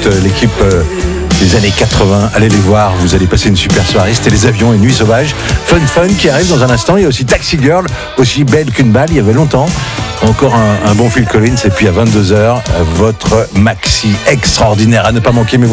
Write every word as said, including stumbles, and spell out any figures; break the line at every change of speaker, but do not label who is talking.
l'équipe euh, des années quatre-vingts. Allez les voir, vous allez passer une super soirée. C'était Les Avions et Nuit Sauvage. Fun Fun qui arrive dans un instant. Il y a aussi Taxi Girl, aussi belle qu'une balle, il y avait longtemps. Encore un, un bon Phil Collins. Et puis à vingt-deux heures, votre maxi extraordinaire à ne pas manquer. Mais